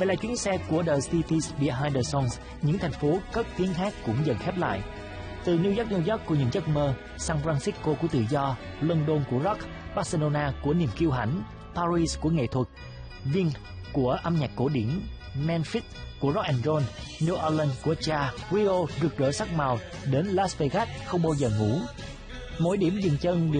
Vậy là chuyến xe của The Cities Behind the Songs, những thành phố cất tiếng hát cũng dần khép lại. Từ New York của những giấc mơ, San Francisco của tự do, London của rock, Barcelona của niềm kiêu hãnh, Paris của nghệ thuật, Vinh của âm nhạc cổ điển, Memphis của rock and roll, New Orleans của jazz, Rio rực rỡ sắc màu, đến Las Vegas không bao giờ ngủ. Mỗi điểm dừng chân